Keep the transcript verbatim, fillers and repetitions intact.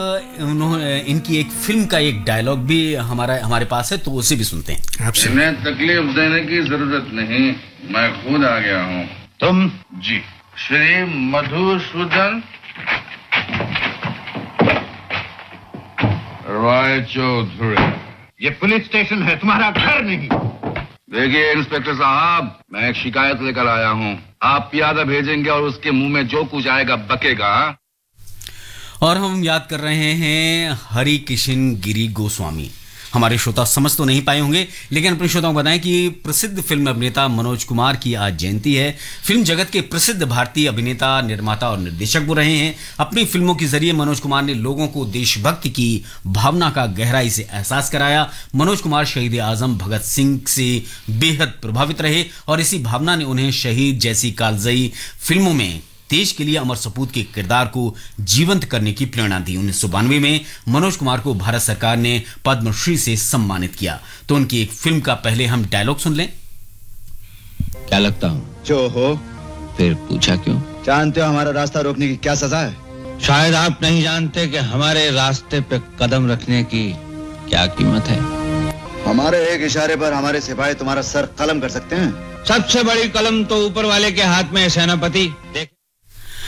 उन्होंने इनकी एक फिल्म का एक डायलॉग भी हमारा हमारे पास है, तो उसे भी सुनते हैं। इन्हें तकलीफ देने की जरूरत नहीं, मैं खुद आ गया हूँ। तुम? जी, श्री मधुसूदन राय चौधरी। ये पुलिस स्टेशन है, तुम्हारा घर नहीं। देखिए इंस्पेक्टर साहब, मैं एक शिकायत लेकर आया हूँ। आप प्यादा भेजेंगे और उसके मुंह में जो कुछ आएगा बकेगा। और हम याद कर रहे हैं हरि किशन गिरी गोस्वामी। हमारे श्रोता समझ तो नहीं पाए होंगे, लेकिन अपने श्रोताओं को बताएं कि प्रसिद्ध फिल्म अभिनेता मनोज कुमार की आज जयंती है। फिल्म जगत के प्रसिद्ध भारतीय अभिनेता, निर्माता और निर्देशक वो रहे हैं। अपनी फिल्मों के जरिए मनोज कुमार ने लोगों को देशभक्ति की भावना का गहराई से एहसास कराया। मनोज कुमार शहीद आजम भगत सिंह से बेहद प्रभावित रहे और इसी भावना ने उन्हें शहीद जैसी कालजयी फिल्मों में देश के लिए अमर सपूत के किरदार को जीवंत करने की प्रेरणा दी। उन्नीस सौ बानवे में मनोज कुमार को भारत सरकार ने पद्मश्री से सम्मानित किया। तो उनकी एक फिल्म का पहले हम डायलॉग सुन लें। क्या लगता हूँ? जो हो। फिर पूछा क्यों? जानते हो हमारा रास्ता रोकने की क्या सजा है? शायद आप नहीं जानते कि हमारे रास्ते पे कदम रखने की क्या कीमत है। हमारे एक इशारे पर हमारे सिपाही तुम्हारा सर कलम कर सकते हैं। सबसे बड़ी कलम तो ऊपर वाले के हाथ में है सेनापति। देख